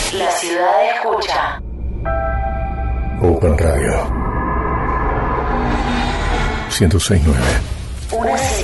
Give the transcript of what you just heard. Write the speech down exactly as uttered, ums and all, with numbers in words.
La ciudad escucha. Open Radio ciento seis punto nueve. Una